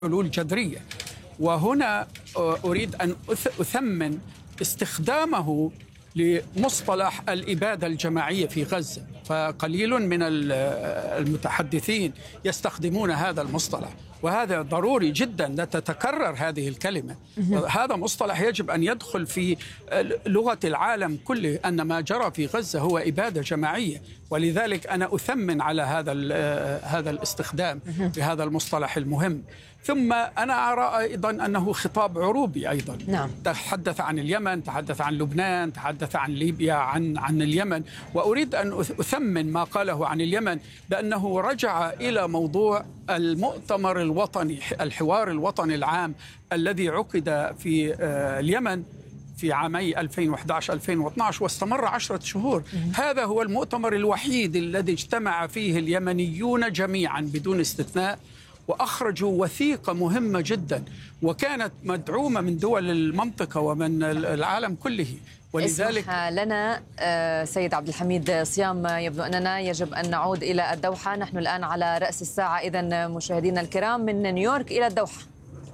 حلول جذرية. وهنا أريد أن أثمن استخدامه لمصطلح الإبادة الجماعية في غزة، فقليل من المتحدثين يستخدمون هذا المصطلح، وهذا ضروري جدا لا تتكرر هذه الكلمة. هذا مصطلح يجب أن يدخل في لغة العالم كله، أن ما جرى في غزة هو إبادة جماعية، ولذلك أنا أثمن على هذا الاستخدام بهذا المصطلح المهم. ثم أنا أرى أيضا أنه خطاب عروبي أيضا. نعم. تحدث عن اليمن، تحدث عن لبنان، تحدث عن ليبيا، عن اليمن. وأريد أن أثمن ما قاله عن اليمن بأنه رجع إلى موضوع المؤتمر الوطني، الحوار الوطني العام الذي عقد في اليمن في عامي 2011-2012 واستمر 10 شهور. هذا هو المؤتمر الوحيد الذي اجتمع فيه اليمنيون جميعا بدون استثناء، وأخرجوا وثيقة مهمة جدا وكانت مدعومة من دول المنطقة ومن العالم كله. ولذلك اسمح لنا سيد عبد الحميد صيام، يبدو أننا يجب أن نعود إلى الدوحة. نحن الآن على رأس الساعة، إذن مشاهدينا الكرام من نيويورك إلى الدوحة.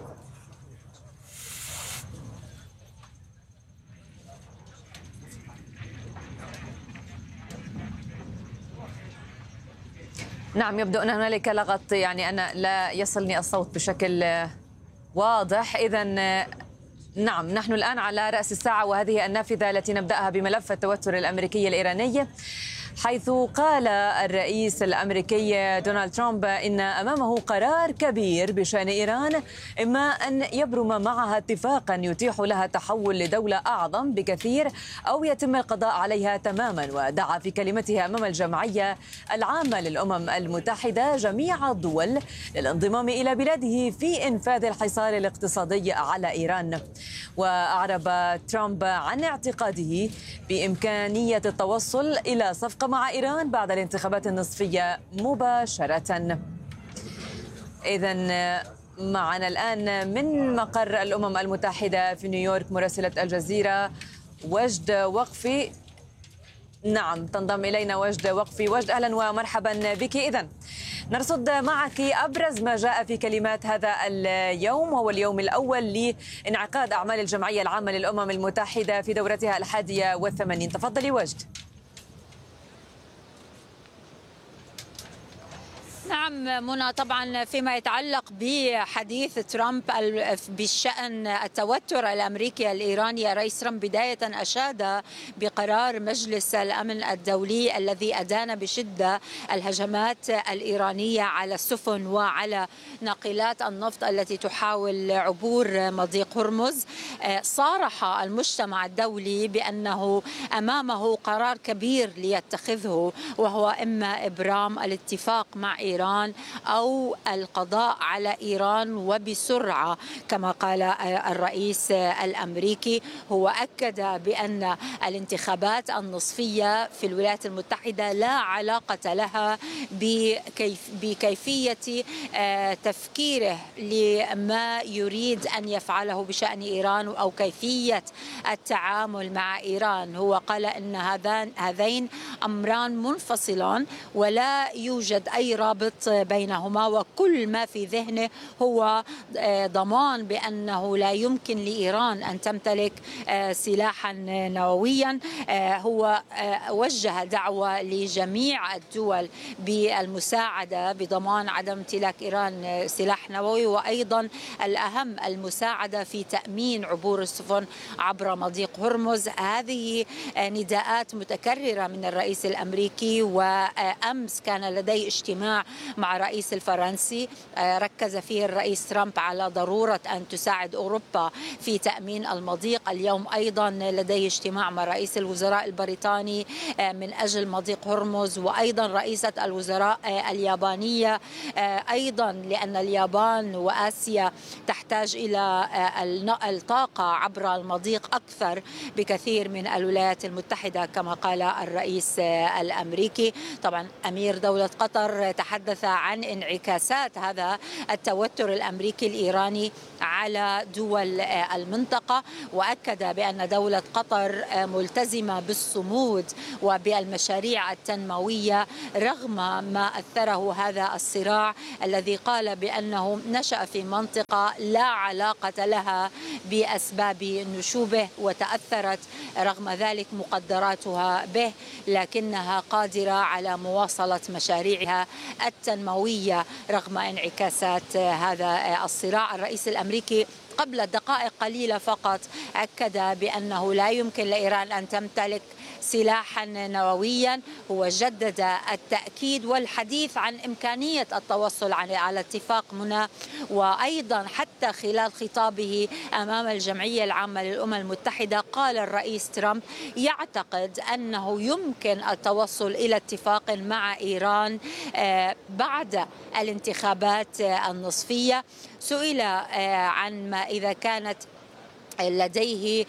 نعم، يبدو أن هنالك لغط، يعني أنا لا يصلني الصوت بشكل واضح. إذن نعم، نحن الآن على رأس الساعة، وهذه النافذة التي نبدأها بملف التوتر الأمريكي الإيراني، حيث قال الرئيس الأمريكي دونالد ترامب إن أمامه قرار كبير بشأن إيران، إما أن يبرم معها اتفاقا يتيح لها تحول لدولة أعظم بكثير، أو يتم القضاء عليها تماما. ودعا في كلمته أمام الجمعية العامة للأمم المتحدة جميع الدول للانضمام إلى بلاده في إنفاذ الحصار الاقتصادي على إيران. وأعرب ترامب عن اعتقاده بإمكانية التوصل إلى صفقة مع إيران بعد الانتخابات النصفية مباشرة. إذن معنا الآن من مقر الأمم المتحدة في نيويورك مراسلة الجزيرة وجد وقفي. نعم، تنضم إلينا وجد وقفي. وجد، أهلا ومرحبا بك. إذن نرصد معك أبرز ما جاء في كلمات هذا اليوم، وهو اليوم الأول لانعقاد أعمال الجمعية العامة للأمم المتحدة في دورتها 81. تفضلي وجد. نعم منى، طبعا فيما يتعلق بحديث ترامب بالشأن التوتر الأمريكي الإيراني، رئيس ترامب بداية أشاد بقرار مجلس الأمن الدولي الذي أدان بشدة الهجمات الإيرانية على السفن وعلى ناقلات النفط التي تحاول عبور مضيق هرمز. صارح المجتمع الدولي بأنه أمامه قرار كبير ليتخذه، وهو إما إبرام الاتفاق مع إيران أو القضاء على إيران وبسرعة كما قال الرئيس الأمريكي. هو أكد بأن الانتخابات النصفية في الولايات المتحدة لا علاقة لها بكيفية تفكيره لما يريد أن يفعله بشأن إيران أو كيفية التعامل مع إيران. هو قال أن هذين أمران منفصلان ولا يوجد أي رابط بينهما، وكل ما في ذهنه هو ضمان بأنه لا يمكن لإيران أن تمتلك سلاحا نوويا. هو وجه دعوة لجميع الدول بالمساعدة بضمان عدم امتلاك إيران سلاح نووي، وأيضا الأهم المساعدة في تأمين عبور السفن عبر مضيق هرمز. هذه نداءات متكررة من الرئيس الأمريكي، وأمس كان لديه اجتماع مع الرئيس الفرنسي ركز فيه الرئيس ترامب على ضرورة أن تساعد أوروبا في تأمين المضيق. اليوم أيضا لديه اجتماع مع رئيس الوزراء البريطاني من أجل مضيق هرمز، وأيضا رئيسة الوزراء اليابانية أيضا، لأن اليابان وآسيا تحتاج إلى الطاقة عبر المضيق أكثر بكثير من الولايات المتحدة كما قال الرئيس الأمريكي. طبعا أمير دولة قطر تحدث عن انعكاسات هذا التوتر الأمريكي الإيراني على دول المنطقة، وأكد بأن دولة قطر ملتزمة بالصمود وبالمشاريع التنموية رغم ما أثره هذا الصراع الذي قال بأنه نشأ في منطقة لا علاقة لها بأسباب نشوبه، وتأثرت رغم ذلك مقدراتها به، لكنها قادرة على مواصلة مشاريعها التنموية رغم انعكاسات هذا الصراع. الرئيس الأمريكي قبل دقائق قليلة فقط أكد بأنه لا يمكن لإيران أن تمتلك سلاحا نوويا. هو جدد التأكيد والحديث عن إمكانية التوصل على اتفاق منى، وأيضا حتى خلال خطابه أمام الجمعية العامة للأمم المتحدة قال الرئيس ترامب يعتقد أنه يمكن التوصل إلى اتفاق مع إيران بعد الانتخابات النصفية. سئل عن ما إذا كانت لديه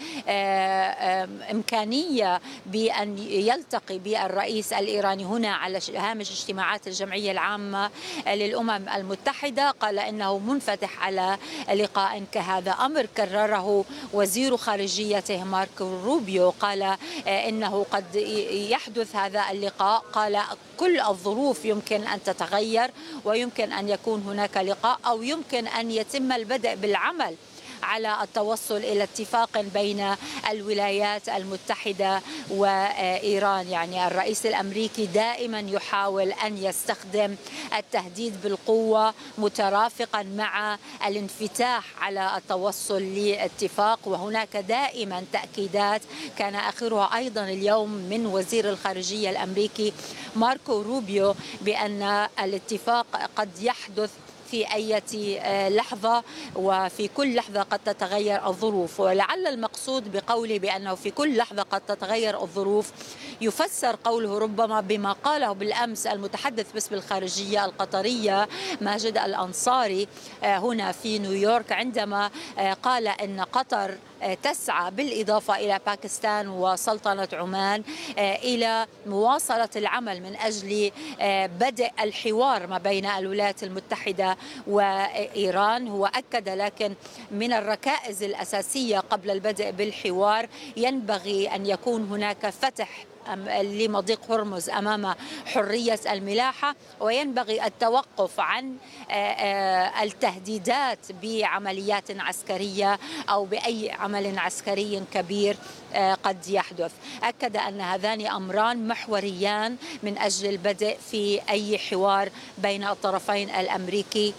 إمكانية بأن يلتقي بالرئيس الإيراني هنا على هامش اجتماعات الجمعية العامة للأمم المتحدة، قال إنه منفتح على لقاء كهذا. أمر كرره وزير خارجيته ماركو روبيو، قال إنه قد يحدث هذا اللقاء، قال كل الظروف يمكن أن تتغير ويمكن أن يكون هناك لقاء أو يمكن أن يتم البدء بالعمل على التوصل إلى اتفاق بين الولايات المتحدة وإيران. يعني الرئيس الأمريكي دائما يحاول أن يستخدم التهديد بالقوة مترافقا مع الانفتاح على التوصل لاتفاق، وهناك دائما تأكيدات كان آخرها أيضا اليوم من وزير الخارجية الأمريكي ماركو روبيو بأن الاتفاق قد يحدث في أي لحظة، وفي كل لحظة قد تتغير الظروف. ولعل المقصود بقوله بأنه في كل لحظة قد تتغير الظروف يفسر قوله ربما بما قاله بالأمس المتحدث باسم الخارجية القطرية ماجد الأنصاري هنا في نيويورك، عندما قال إن قطر تسعى بالإضافة إلى باكستان وسلطنة عمان إلى مواصلة العمل من أجل بدء الحوار ما بين الولايات المتحدة وإيران. هو أكد لكن من الركائز الأساسية قبل البدء بالحوار ينبغي أن يكون هناك فتح لمضيق هرمز أمام حرية الملاحة، وينبغي التوقف عن التهديدات بعمليات عسكرية أو بأي عمل عسكري كبير قد يحدث. أكد أن هذان أمران محوريان من أجل البدء في أي حوار بين الطرفين الأمريكي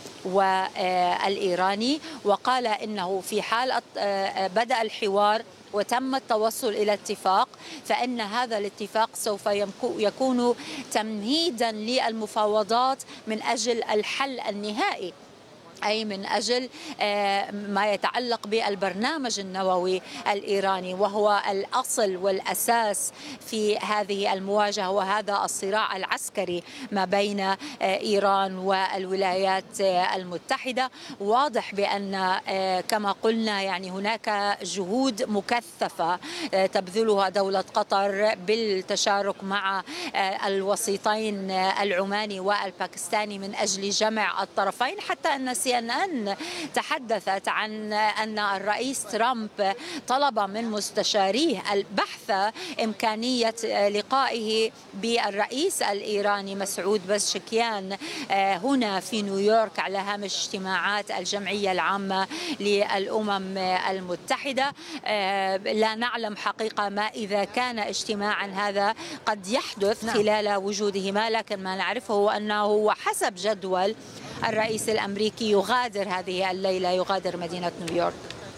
والإيراني، وقال إنه في حال بدأ الحوار وتم التوصل إلى اتفاق فإن هذا الاتفاق سوف يكون تمهيدا للمفاوضات من أجل الحل النهائي، أي من أجل ما يتعلق بالبرنامج النووي الإيراني، وهو الأصل والأساس في هذه المواجهة وهذا الصراع العسكري ما بين إيران والولايات المتحدة. واضح بأن كما قلنا يعني هناك جهود مكثفة تبذلها دولة قطر بالتشارك مع الوسيطين العماني والباكستاني من أجل جمع الطرفين، حتى أن CNN تحدثت عن أن الرئيس ترامب طلب من مستشاريه البحث إمكانية لقائه بالرئيس الإيراني مسعود بزشكيان هنا في نيويورك على هامش اجتماعات الجمعية العامة للأمم المتحدة. لا نعلم حقيقة ما إذا كان اجتماعا هذا قد يحدث خلال وجودهما، لكن ما نعرفه هو أنه حسب جدول الرئيس الأمريكي يغادر هذه الليلة، يغادر مدينة نيويورك.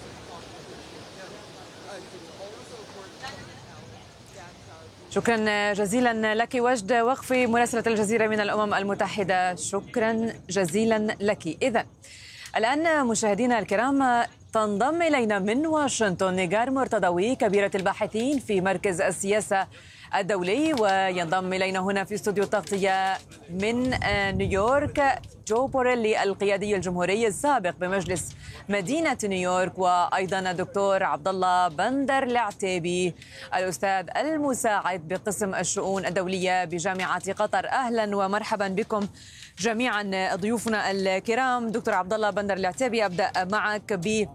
شكرا جزيلا لك وجد وقفي مراسلة الجزيرة من الأمم المتحدة، شكرا جزيلا لك. إذن الآن مشاهدينا الكرام تنضم إلينا من واشنطن نيغار مرتضوي كبيرة الباحثين في مركز السياسة الدولي. وينضم إلينا هنا في استوديو التغطية من نيويورك جو بوريلي القيادي الجمهوري السابق بمجلس مدينة نيويورك، وأيضا الدكتور عبد الله بندر العتيبي الأستاذ المساعد بقسم الشؤون الدولية بجامعة قطر. أهلا ومرحبا بكم جميعا ضيوفنا الكرام. دكتور عبد الله بندر العتيبي، أبدأ معك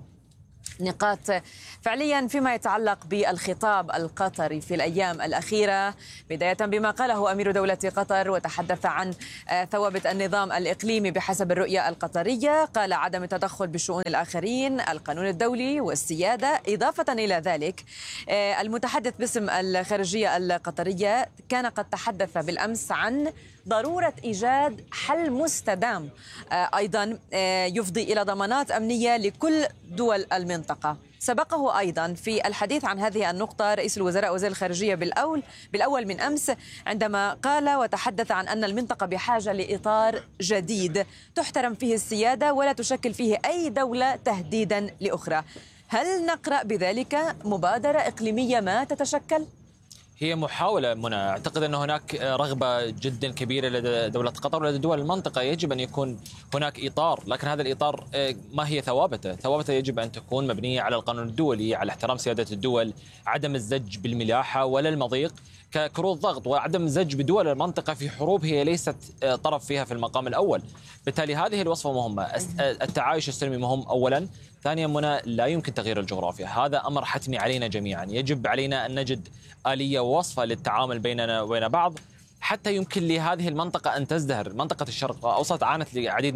بنقاط فعليا فيما يتعلق بالخطاب القطري في الأيام الأخيرة، بداية بما قاله أمير دولة قطر وتحدث عن ثوابت النظام الإقليمي بحسب الرؤية القطرية. قال عدم التدخل بشؤون الآخرين، القانون الدولي والسيادة. إضافة إلى ذلك المتحدث باسم الخارجية القطرية كان قد تحدث بالأمس عن ضرورة إيجاد حل مستدام أيضا يفضي إلى ضمانات أمنية لكل دول المنطقة. سبقه أيضا في الحديث عن هذه النقطة رئيس الوزراء وزير الخارجية بالأول من أمس، عندما قال وتحدث عن أن المنطقة بحاجة لإطار جديد تحترم فيه السيادة ولا تشكل فيه أي دولة تهديدا لأخرى. هل نقرأ بذلك مبادرة إقليمية ما تتشكل؟ هي محاولة منى. أعتقد أن هناك رغبة جدا كبيرة لدى دولة قطر ولدى دول المنطقة. يجب أن يكون هناك إطار، لكن هذا الإطار ما هي ثوابته؟ ثوابته يجب أن تكون مبنية على القانون الدولي، على احترام سيادة الدول، عدم الزج بالملاحة ولا المضيق ككروت ضغط، وعدم الزج بدول المنطقة في حروب هي ليست طرف فيها في المقام الأول. بالتالي هذه الوصفة مهمة. التعايش السلمي مهم أولا. ثانيا منى، لا يمكن تغيير الجغرافيا، هذا أمر حتمي علينا جميعا. يجب علينا أن نجد آلية ووصفة للتعامل بيننا وبين بعض حتى يمكن لهذه المنطقة أن تزدهر. منطقة الشرق الأوسط عانت لعديد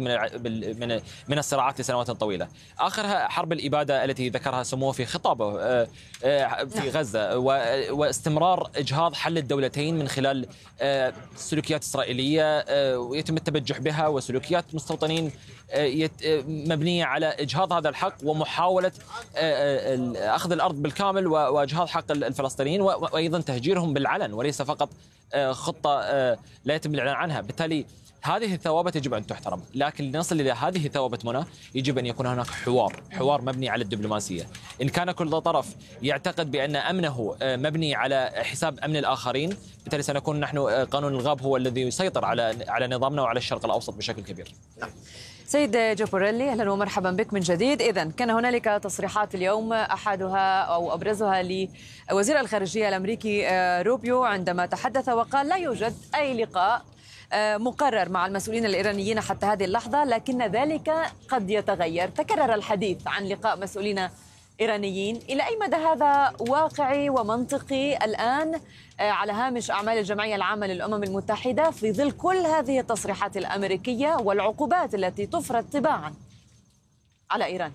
من الصراعات لسنوات طويلة، آخرها حرب الإبادة التي ذكرها سموه في خطابه في غزة، واستمرار إجهاض حل الدولتين من خلال سلوكيات إسرائيلية ويتم التبجح بها، وسلوكيات مستوطنين مبنية على إجهاض هذا الحق ومحاولة أخذ الأرض بالكامل وإجهاض حق الفلسطينيين، وأيضا تهجيرهم بالعلن وليس فقط خطة لا يتم الإعلان عنها. بالتالي هذه الثوابت يجب أن تحترم، لكن لنصل إلى هذه الثوابت منى يجب أن يكون هناك حوار مبني على الدبلوماسية. إن كان كل طرف يعتقد بأن أمنه مبني على حساب أمن الآخرين، بالتالي سنكون نحن قانون الغاب هو الذي يسيطر على نظامنا وعلى الشرق الأوسط بشكل كبير. سيد جو بوريلي، أهلا ومرحبا بك من جديد. إذن كان هنالك تصريحات اليوم أحدها أو أبرزها لوزير الخارجية الأمريكي روبيو، عندما تحدث وقال لا يوجد أي لقاء مقرر مع المسؤولين الإيرانيين حتى هذه اللحظة، لكن ذلك قد يتغير. تكرر الحديث عن لقاء مسؤولين إيرانيين. إلى أي مدى هذا واقعي ومنطقي الآن على هامش أعمال الجمعية العامة للأمم المتحدة في ظل كل هذه التصريحات الأمريكية والعقوبات التي تفرض تباعا على إيران؟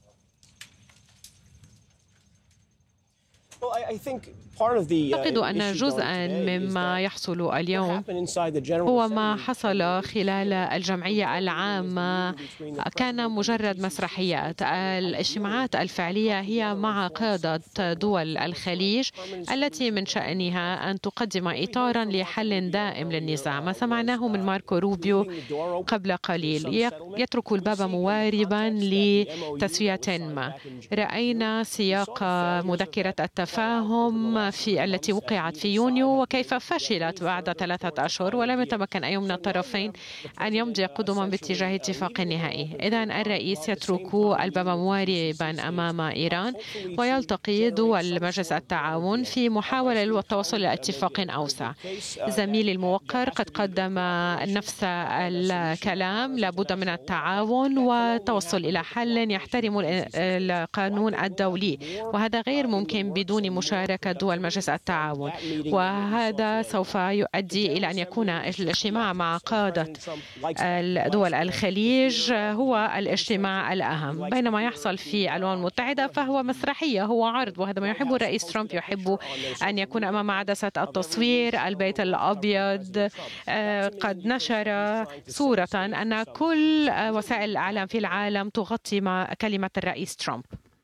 أعتقد أن جزءاً مما يحصل اليوم هو ما حصل خلال الجمعية العامة كان مجرد مسرحيات. الاجتماعات الفعلية هي مع قادة دول الخليج التي من شأنها أن تقدم إطاراً لحل دائم للنزاع. ما سمعناه من ماركو روبيو قبل قليل يترك الباب موارباً لتسوية ما. رأينا سياق مذكرة التفاهم التي وقعت في يونيو وكيف فشلت بعد 3 أشهر، ولم يتمكن أي من الطرفين أن يمضي قدما باتجاه اتفاق نهائي. إذن الرئيس يترك الباب مواربا أمام إيران ويلتقي دول مجلس التعاون في محاولة للتوصل إلى اتفاق أوسع. زميلي الموقر قد قدم نفس الكلام، لابد من التعاون والتوصل إلى حل يحترم القانون الدولي، وهذا غير ممكن بدون مشاركة دول مجلس التعاون. وهذا سوف يؤدي إلى أن يكون الاجتماع مع قادة دول الخليج هو الاجتماع الأهم. بينما يحصل في الأمم المتحدة فهو مسرحية، هو عرض، وهذا ما يحبه الرئيس ترامب. يحب أن يكون أمام عدسة التصوير. البيت الأبيض قد نشر صورة أن كل وسائل الإعلام في العالم تغطي مع كلمة الرئيس ترامب.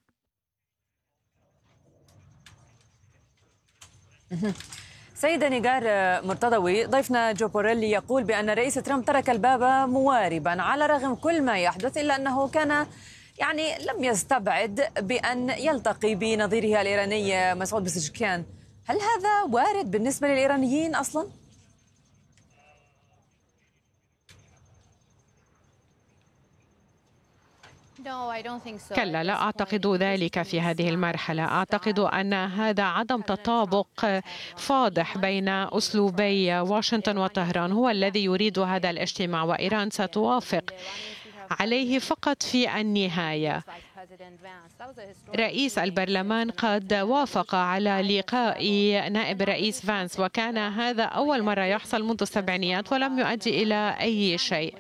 سيدة نيغار مرتضوي، ضيفنا جو بوريلي يقول بأن الرئيس ترامب ترك الباب مواربا على رغم كل ما يحدث، إلا أنه كان لم يستبعد بأن يلتقي بنظيره الإيراني مسعود بزشكيان هل هذا وارد بالنسبة للإيرانيين أصلاً؟ كلا، لا أعتقد ذلك في هذه المرحلة. أعتقد أن هذا عدم تطابق فاضح بين أسلوبي واشنطن وطهران هو الذي يريد هذا الاجتماع، وإيران ستوافق عليه فقط في النهاية. رئيس البرلمان قد وافق على لقاء نائب الرئيس فانس، وكان هذا أول مرة يحصل منذ السبعينيات ولم يؤدي إلى أي شيء.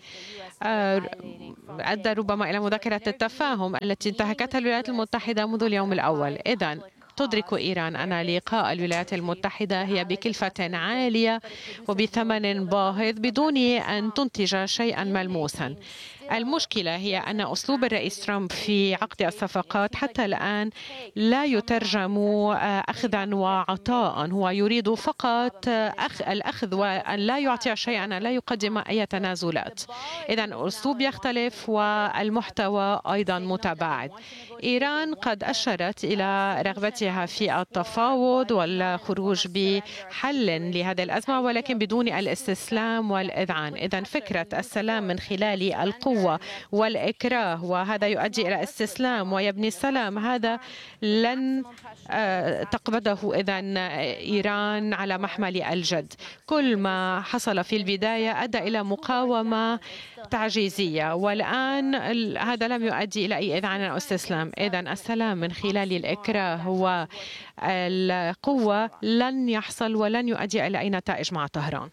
أدى ربما إلى مذكرة التفاهم التي انتهكتها الولايات المتحدة منذ اليوم الأول. إذن تدرك إيران أن لقاء الولايات المتحدة هي بكلفة عالية وبثمن باهظ بدون أن تنتج شيئا ملموسا. المشكلة هي أن أسلوب الرئيس ترامب في عقد الصفقات حتى الآن لا يترجم أخذا وعطاء. هو يريد فقط الأخذ وأن لا يعطي شيئا، لا يقدم أي تنازلات. إذن الأسلوب يختلف والمحتوى أيضا متباعد. إيران قد أشرت إلى رغبتها في التفاوض والخروج بحل لهذه الأزمة، ولكن بدون الاستسلام والإذعان. إذن فكرة السلام من خلال القوة والإكراه، وهذا يؤدي إلى استسلام ويبني السلام، هذا لن تقبضه إذن إيران على محمل الجد. كل ما حصل في البداية أدى إلى مقاومة تعجيزية، والآن هذا لم يؤدي إلى أي إذعان أو استسلام. إذن السلام من خلال الإكراه والقوة لن يحصل ولن يؤدي إلى أي نتائج مع طهران.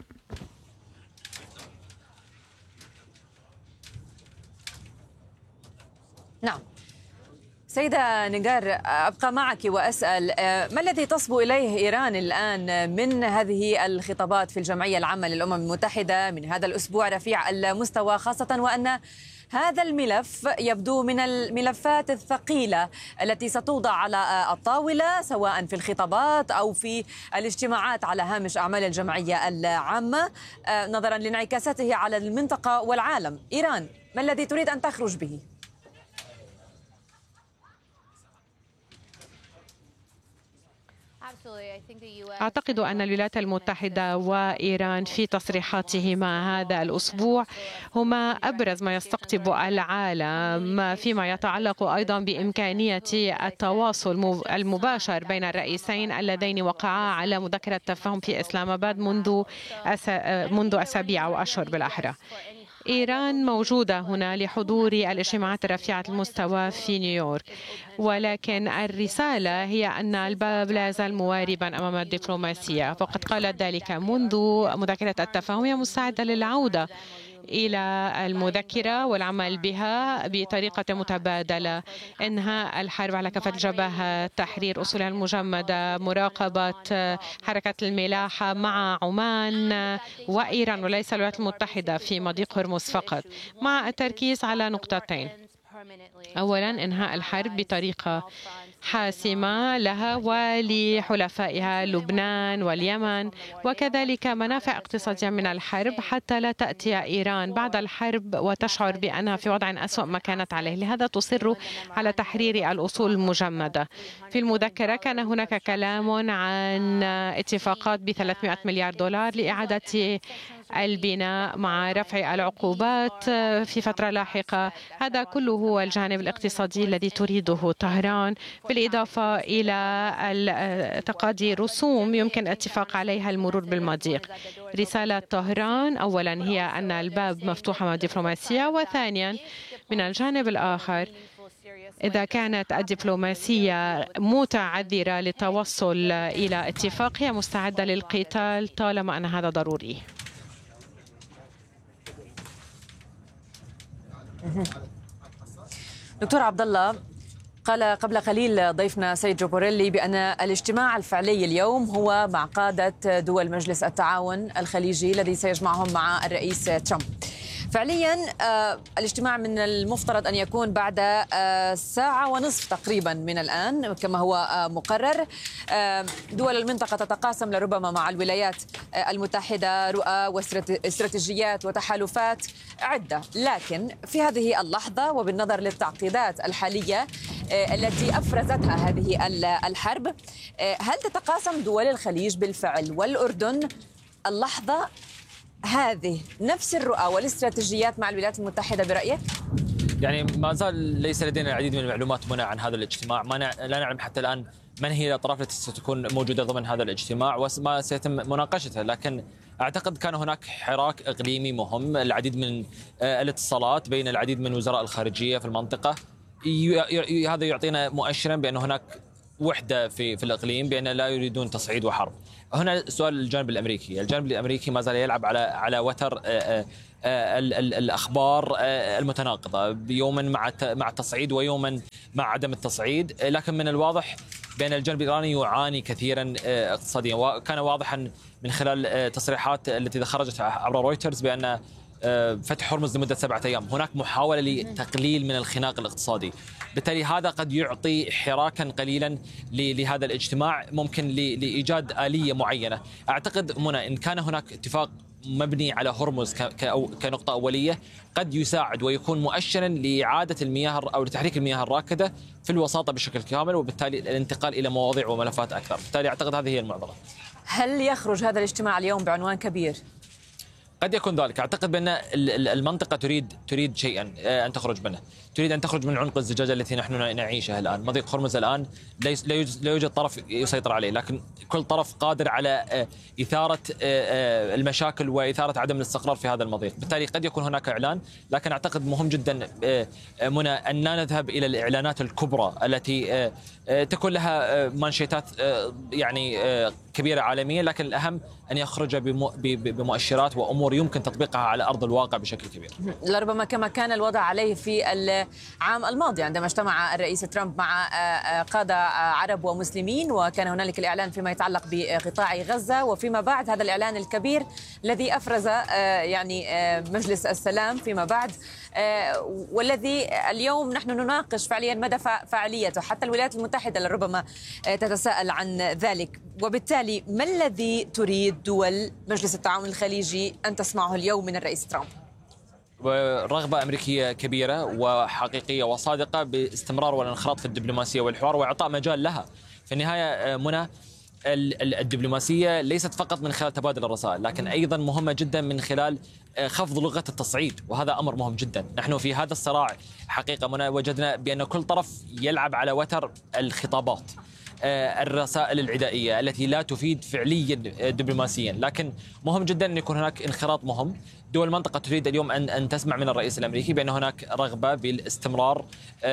نعم سيدة نجار، أبقى معك وأسأل ما الذي تصبو إليه إيران الآن من هذه الخطابات في الجمعية العامة للأمم المتحدة من هذا الأسبوع رفيع المستوى، خاصة وأن هذا الملف يبدو من الملفات الثقيلة التي ستوضع على الطاولة سواء في الخطابات أو في الاجتماعات على هامش أعمال الجمعية العامة نظرا لانعكاساته على المنطقة والعالم. إيران ما الذي تريد أن تخرج به؟ أعتقد أن الولايات المتحدة وإيران في تصريحاتهما هذا الأسبوع هما أبرز ما يستقطب العالم فيما يتعلق أيضا بإمكانية التواصل المباشر بين الرئيسين اللذين وقعا على مذكرة تفاهم في إسلام آباد منذ أسابيع أو أشهر بالأحرى. إيران موجودة هنا لحضور الاجتماعات الرفيعة المستوى في نيويورك، ولكن الرسالة هي أن الباب لا يزال مواربا أمام الدبلوماسية، فقد قالت ذلك منذ مذكرة التفاهم. هي مستعدة للعودة إلى المذكرة والعمل بها بطريقة متبادلة، إنهاء الحرب على كافة الجبهات، تحرير أصولها المجمدة، مراقبة حركة الملاحة مع عمان وإيران وليس الولايات المتحدة في مضيق هرمز فقط، مع التركيز على نقطتين. أولا إنهاء الحرب بطريقة حاسمة لها ولحلفائها لبنان واليمن، وكذلك منافع اقتصادية من الحرب حتى لا تأتي إيران بعد الحرب وتشعر بأنها في وضع أسوأ ما كانت عليه. لهذا تصر على تحرير الأصول المجمدة. في المذكرة كان هناك كلام عن اتفاقات ب$300 مليار لإعادة البناء مع رفع العقوبات في فترة لاحقة. هذا كله هو الجانب الاقتصادي الذي تريده طهران، بالإضافة إلى تقاضي رسوم يمكن الاتفاق عليها المرور بالمضيق. رسالة طهران أولا هي أن الباب مفتوح مع الدبلوماسية، وثانيا من الجانب الآخر إذا كانت الدبلوماسية متعذرة للتوصل إلى اتفاق هي مستعدة للقتال طالما أن هذا ضروري. دكتور عبد الله، قال قبل قليل ضيفنا سيد جبوريلي بأن الاجتماع الفعلي اليوم هو مع قادة دول مجلس التعاون الخليجي الذي سيجمعهم مع الرئيس ترامب. فعليا الاجتماع من المفترض أن يكون بعد ساعة ونصف تقريبا من الآن كما هو مقرر. دول المنطقة تتقاسم لربما مع الولايات المتحدة رؤى واستراتيجيات وتحالفات عدة، لكن في هذه اللحظة وبالنظر للتعقيدات الحالية التي أفرزتها هذه الحرب، هل تتقاسم دول الخليج بالفعل والأردن اللحظة هذه نفس الرؤى والاستراتيجيات مع الولايات المتحدة برأيك؟ يعني ما زال ليس لدينا العديد من المعلومات منى عن هذا الاجتماع، لا نعلم حتى الآن من هي الأطراف التي ستكون موجودة ضمن هذا الاجتماع وما سيتم مناقشته، لكن أعتقد كان هناك حراك إقليمي مهم، العديد من الاتصالات بين العديد من وزراء الخارجية في المنطقة. هذا يعطينا مؤشرا بأن هناك وحدة في الإقليم، بأن لا يريدون تصعيد وحرب. هنا سؤال الجانب الأمريكي ما زال يلعب على وتر الأخبار المتناقضة، يوما مع التصعيد ويوما مع عدم التصعيد، لكن من الواضح بأن الجانب الإيراني يعاني كثيرا اقتصاديا، وكان واضحا من خلال التصريحات التي خرجت عبر رويترز بأن فتح هرمز لمدة 7 أيام هناك محاولة لتقليل من الخناق الاقتصادي. بالتالي هذا قد يعطي حراكا قليلا لهذا الاجتماع، ممكن لإيجاد آلية معينة. أعتقد منى إن كان هناك اتفاق مبني على هرمز كنقطة أولية قد يساعد ويكون مؤشرا لإعادة المياه أو لتحريك المياه الراكدة في الوساطة بشكل كامل، وبالتالي الانتقال إلى مواضيع وملفات أكثر. بالتالي أعتقد هذه هي المعضلة. هل يخرج هذا الاجتماع اليوم بعنوان كبير؟ قد يكون ذلك. أعتقد بأن المنطقة تريد شيئا أن تخرج منه، تريد أن تخرج من عنق الزجاجة التي نحن نعيشها الآن. مضيق هرمز الآن لا يوجد طرف يسيطر عليه، لكن كل طرف قادر على إثارة المشاكل وإثارة عدم الاستقرار في هذا المضيق. بالتالي قد يكون هناك إعلان، لكن أعتقد مهم جدا منى أن لا نذهب إلى الإعلانات الكبرى التي تكون لها مانشيتات يعني كبيرة عالميا، لكن الأهم أن يخرج بمؤشرات وأمور يمكن تطبيقها على أرض الواقع بشكل كبير. لربما كما كان الوضع عليه في العام الماضي عندما اجتمع الرئيس ترامب مع قادة عرب ومسلمين، وكان هنالك الإعلان فيما يتعلق بقطاع غزة، وفيما بعد هذا الإعلان الكبير الذي أفرز يعني مجلس السلام فيما بعد، والذي اليوم نحن نناقش فعليا مدى فاعليته. حتى الولايات المتحدة لربما تتساءل عن ذلك. وبالتالي ما الذي تريد دول مجلس التعاون الخليجي أن تسمعه اليوم من الرئيس ترامب؟ رغبة أمريكية كبيرة وحقيقية وصادقة باستمرار والانخراط في الدبلوماسية والحوار وإعطاء مجال لها. في النهاية منى الدبلوماسية ليست فقط من خلال تبادل الرسائل، لكن أيضا مهمة جدا من خلال خفض لغة التصعيد، وهذا أمر مهم جدا. نحن في هذا الصراع حقيقة منى وجدنا بأن كل طرف يلعب على وتر الخطابات، الرسائل العدائية التي لا تفيد فعليا دبلوماسيا، لكن مهم جدا أن يكون هناك انخراط مهم. دول المنطقة تريد اليوم أن تسمع من الرئيس الأمريكي بأن هناك رغبة بالاستمرار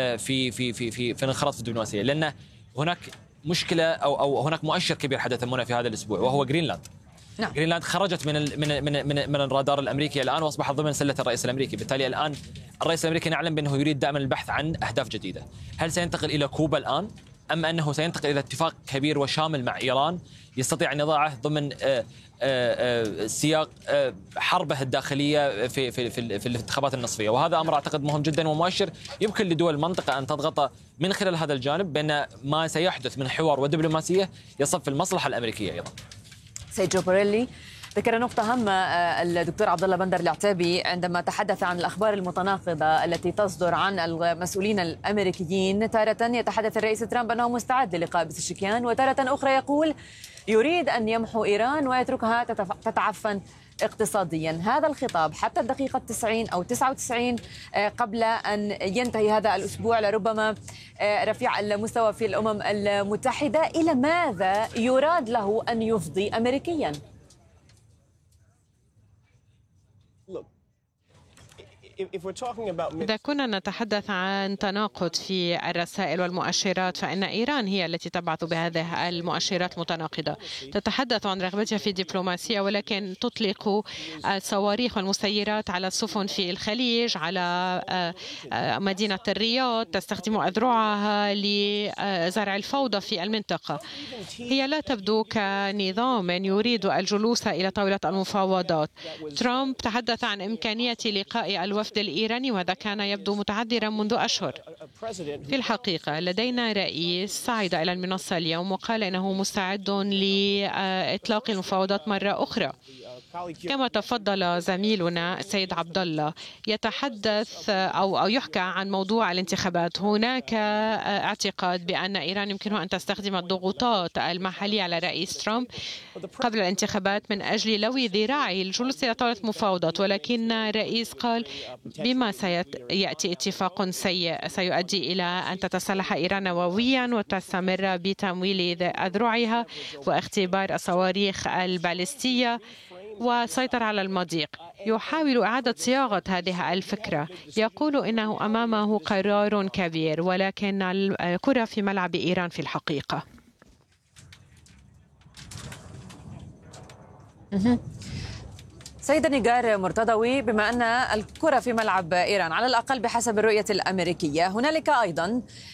في الانخراط في الدبلوماسية، لأن هناك مشكلة أو هناك مؤشر كبير حدث منى في هذا الأسبوع، وهو جرينلاند. نعم. جرينلاند خرجت من الرادار الأمريكي الآن وأصبحت ضمن سلة الرئيس الأمريكي. بالتالي الآن الرئيس الأمريكي نعلم بأنه يريد دائما البحث عن أهداف جديدة. هل سينتقل إلى كوبا الآن أم أنه سينتقل إلى اتفاق كبير وشامل مع إيران يستطيع أن يضعه ضمن سياق حربه الداخلية في الانتخابات النصفية؟ وهذا أمر أعتقد مهم جدا ومؤشر يمكن لدول المنطقة أن تضغط من خلال هذا الجانب بأن ما سيحدث من حوار ودبلوماسية يصب في المصلحة الأمريكية أيضا. سيد جو بوريلي ذكر نقطة هامة الدكتور عبد الله بندر العتيبي عندما تحدث عن الأخبار المتناقضة التي تصدر عن المسؤولين الأمريكيين. تارة يتحدث الرئيس ترامب أنه مستعد للقاء بسشكيان، وتارة أخرى يقول يريد أن يمحو إيران ويتركها تتعفن اقتصاديا. هذا الخطاب حتى الدقيقة 90 أو 99 قبل أن ينتهي هذا الأسبوع لربما رفيع المستوى في الأمم المتحدة، إلى ماذا يراد له أن يفضي أمريكيا؟ إذا كنا نتحدث عن تناقض في الرسائل والمؤشرات، فإن إيران هي التي تبعث بهذه المؤشرات المتناقضة. تتحدث عن رغبتها في الدبلوماسية، ولكن تطلق الصواريخ والمسيرات على السفن في الخليج، على مدينة الرياض، تستخدم أذرعها لزرع الفوضى في المنطقة. هي لا تبدو كنظام يريد الجلوس إلى طاولة المفاوضات. ترامب تحدث عن إمكانية لقاء الوفد الإيراني، وهذا كان يبدو متعذرا منذ أشهر. في الحقيقة لدينا رئيس صعد إلى المنصة اليوم وقال إنه مستعد لإطلاق المفاوضات مرة أخرى. كما تفضل زميلنا السيد عبد الله، يتحدث أو يحكى عن موضوع الانتخابات. هناك اعتقاد بأن إيران يمكنها أن تستخدم الضغوطات المحلية على رئيس ترامب قبل الانتخابات من أجل لوي ذراعه الجلوس إلى طاولة مفاوضات، ولكن الرئيس قال بما سيأتي اتفاق سيء سيؤدي إلى أن تتسلح إيران نوويا وتستمر بتمويل أذرعها واختبار الصواريخ البالستية وسيطر على المضيق. يحاول إعادة صياغة هذه الفكرة، يقول إنه أمامه قرار كبير، ولكن الكرة في ملعب إيران في الحقيقة. سيدة نيجار مرتضوي، بما أن الكرة في ملعب إيران على الأقل بحسب الرؤية الأمريكية، هنالك أيضا